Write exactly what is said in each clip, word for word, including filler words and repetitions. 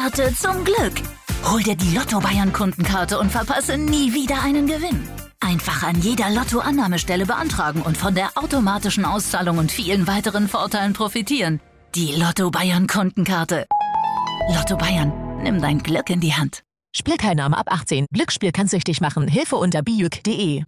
Kundenkarte zum Glück. Hol dir die Lotto Bayern Kundenkarte und verpasse nie wieder einen Gewinn. Einfach an jeder Lotto-Annahmestelle beantragen und von der automatischen Auszahlung und vielen weiteren Vorteilen profitieren. Die Lotto Bayern Kundenkarte. Lotto Bayern, nimm dein Glück in die Hand. Spielteilnahme ab achtzehn. Glücksspiel kann süchtig machen. Hilfe unter bijuk punkt de.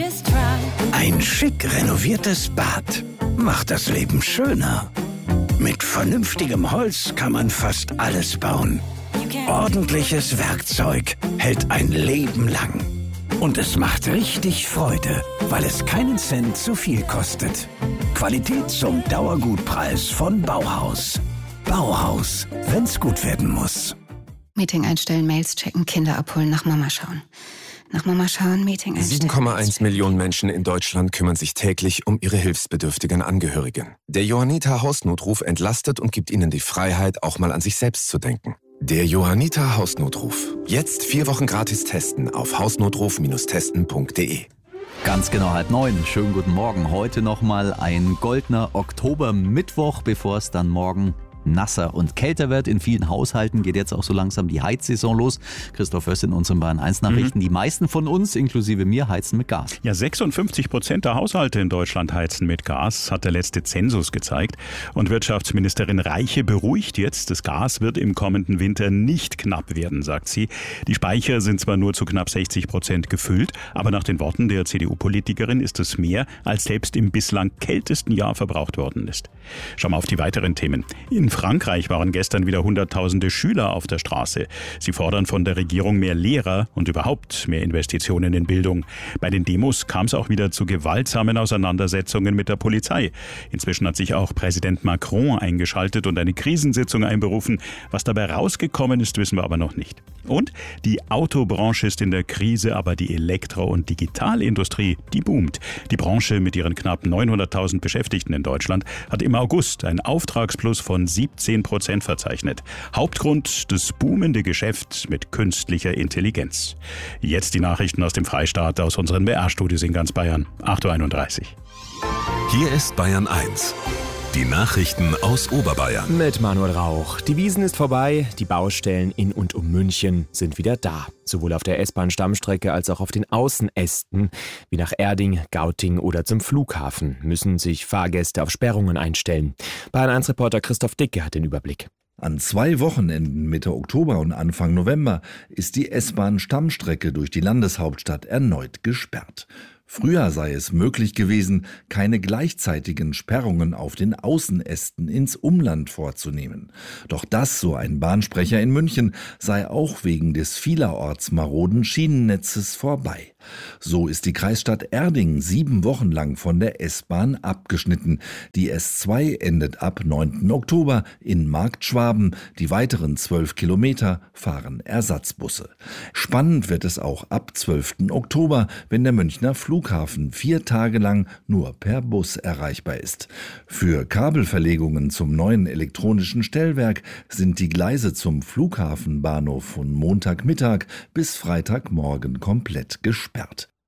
Ein schick renoviertes Bad macht das Leben schöner. Mit vernünftigem Holz kann man fast alles bauen. Ordentliches Werkzeug hält ein Leben lang. Und es macht richtig Freude, weil es keinen Cent zu viel kostet. Qualität zum Dauergutpreis von Bauhaus. Bauhaus, wenn's gut werden muss. Meeting einstellen, Mails checken, Kinder abholen, nach Mama schauen. Nach Mama schauen, Meeting einstellen. sieben Komma eins Millionen Menschen in Deutschland kümmern sich täglich um ihre hilfsbedürftigen Angehörigen. Der Johanniter Hausnotruf entlastet und gibt ihnen die Freiheit, auch mal an sich selbst zu denken. Der Johanniter Hausnotruf. Jetzt vier Wochen gratis testen auf hausnotruf testen punkt de. Ganz genau halb neun. Schönen guten Morgen. Heute nochmal ein goldener Oktobermittwoch, bevor es dann morgen nasser und kälter wird. In vielen Haushalten geht jetzt auch so langsam die Heizsaison los. Christoph Föst in unseren Bayern eins Nachrichten. Mhm. Die meisten von uns, inklusive mir, heizen mit Gas. Ja, sechsundfünfzig Prozent der Haushalte in Deutschland heizen mit Gas, hat der letzte Zensus gezeigt. Und Wirtschaftsministerin Reiche beruhigt jetzt, das Gas wird im kommenden Winter nicht knapp werden, sagt sie. Die Speicher sind zwar nur zu knapp sechzig Prozent gefüllt, aber nach den Worten der C D U-Politikerin ist es mehr, als selbst im bislang kältesten Jahr verbraucht worden ist. Schauen wir auf die weiteren Themen. In Frankreich waren gestern wieder Hunderttausende Schüler auf der Straße. Sie fordern von der Regierung mehr Lehrer und überhaupt mehr Investitionen in Bildung. Bei den Demos kam es auch wieder zu gewaltsamen Auseinandersetzungen mit der Polizei. Inzwischen hat sich auch Präsident Macron eingeschaltet und eine Krisensitzung einberufen. Was dabei rausgekommen ist, wissen wir aber noch nicht. Und die Autobranche ist in der Krise, aber die Elektro- und Digitalindustrie, die boomt. Die Branche mit ihren knapp neunhunderttausend Beschäftigten in Deutschland hat im August einen Auftragsplus von siebzehn Prozent verzeichnet. Hauptgrund das boomende Geschäft mit künstlicher Intelligenz. Jetzt die Nachrichten aus dem Freistaat, aus unseren B R-Studios in ganz Bayern. acht Uhr einunddreißig. Hier ist Bayern eins. Die Nachrichten aus Oberbayern. Mit Manuel Rauch. Die Wiesn ist vorbei, die Baustellen in und um München sind wieder da. Sowohl auf der S-Bahn-Stammstrecke als auch auf den Außenästen, wie nach Erding, Gauting oder zum Flughafen, müssen sich Fahrgäste auf Sperrungen einstellen. Bayern eins Reporter Christoph Dicke hat den Überblick. An zwei Wochenenden Mitte Oktober und Anfang November ist die S-Bahn-Stammstrecke durch die Landeshauptstadt erneut gesperrt. Früher sei es möglich gewesen, keine gleichzeitigen Sperrungen auf den Außenästen ins Umland vorzunehmen. Doch das, so ein Bahnsprecher in München, sei auch wegen des vielerorts maroden Schienennetzes vorbei. So ist die Kreisstadt Erding sieben Wochen lang von der S-Bahn abgeschnitten. Die S zwei endet ab neunten Oktober in Marktschwaben. Die weiteren zwölf Kilometer fahren Ersatzbusse. Spannend wird es auch ab zwölften Oktober, wenn der Münchner Flughafen vier Tage lang nur per Bus erreichbar ist. Für Kabelverlegungen zum neuen elektronischen Stellwerk sind die Gleise zum Flughafenbahnhof von Montagmittag bis Freitagmorgen komplett gesperrt.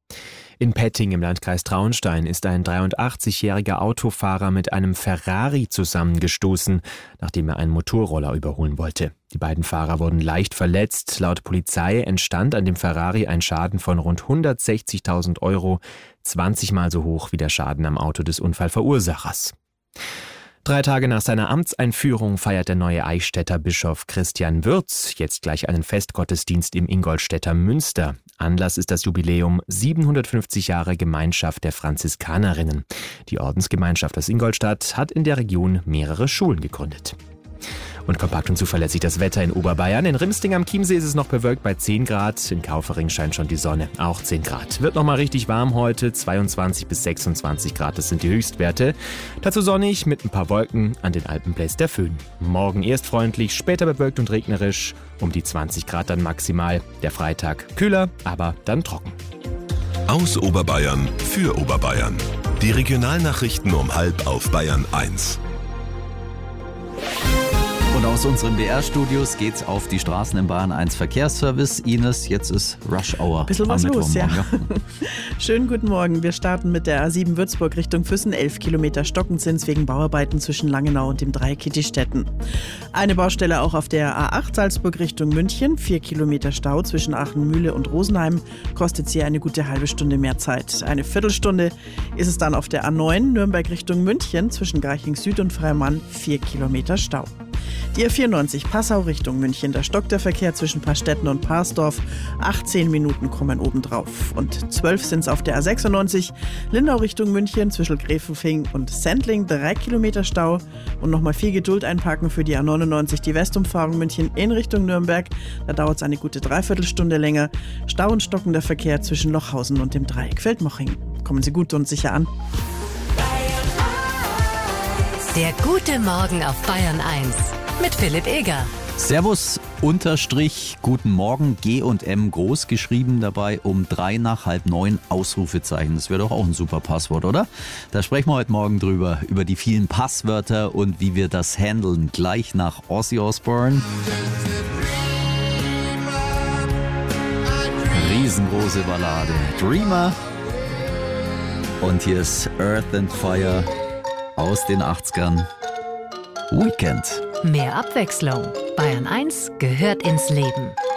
In Petting im Landkreis Traunstein ist ein dreiundachtzigjähriger Autofahrer mit einem Ferrari zusammengestoßen, nachdem er einen Motorroller überholen wollte. Die beiden Fahrer wurden leicht verletzt. Laut Polizei entstand an dem Ferrari ein Schaden von rund hundertsechzigtausend Euro, zwanzig Mal so hoch wie der Schaden am Auto des Unfallverursachers. Drei Tage nach seiner Amtseinführung feiert der neue Eichstätter Bischof Christian Würz jetzt gleich einen Festgottesdienst im Ingolstädter Münster. Anlass ist das Jubiläum siebenhundertfünfzig Jahre Gemeinschaft der Franziskanerinnen. Die Ordensgemeinschaft aus Ingolstadt hat in der Region mehrere Schulen gegründet. Und kompakt und zuverlässig das Wetter in Oberbayern. In Rimsting am Chiemsee ist es noch bewölkt bei zehn Grad. In Kaufering scheint schon die Sonne, auch zehn Grad. Wird nochmal richtig warm heute, zweiundzwanzig bis sechsundzwanzig Grad, das sind die Höchstwerte. Dazu sonnig mit ein paar Wolken, an den Alpen bläst der Föhn. Morgen erst freundlich, später bewölkt und regnerisch, um die zwanzig Grad dann maximal. Der Freitag kühler, aber dann trocken. Aus Oberbayern für Oberbayern. Die Regionalnachrichten um halb auf Bayern eins. Und aus unseren B R-Studios geht's auf die Straßen im Bayern eins Verkehrsservice. Ines, jetzt ist Rush Hour. Bisschen was los, ja. Schönen guten Morgen. Wir starten mit der A sieben Würzburg Richtung Füssen. elf Kilometer Stockenzins wegen Bauarbeiten zwischen Langenau und dem Dreieck Kittistetten. Eine Baustelle auch auf der A acht Salzburg Richtung München. vier Kilometer Stau zwischen Aachen-Mühle und Rosenheim. Kostet sie eine gute halbe Stunde mehr Zeit. Eine Viertelstunde ist es dann auf der A neun Nürnberg Richtung München. Zwischen Garching Süd und Freimann vier Kilometer Stau. Die A vierundneunzig Passau Richtung München, da stockt der Verkehr zwischen Paarstetten und Parsdorf. achtzehn Minuten kommen obendrauf. Und zwölf sind es auf der A sechsundneunzig Lindau Richtung München, zwischen Gräfenfing und Sendling, drei Kilometer Stau. Und nochmal viel Geduld einparken für die A neunundneunzig, die Westumfahrung München in Richtung Nürnberg. Da dauert es eine gute Dreiviertelstunde länger. Stau und stockender Verkehr zwischen Lochhausen und dem Dreieck Feldmoching. Kommen Sie gut und sicher an. Der gute Morgen auf Bayern eins mit Philipp Eger. Servus, Unterstrich, guten Morgen, G und M groß geschrieben, dabei um drei nach halb neun Ausrufezeichen. Das wäre doch auch ein super Passwort, oder? Da sprechen wir heute Morgen drüber, über die vielen Passwörter und wie wir das handeln. Gleich nach Ozzy Osbourne. Riesengroße Ballade. Dreamer. Und hier ist Earth and Fire aus den achtzigern. Weekend. Mehr Abwechslung. Bayern eins gehört ins Leben.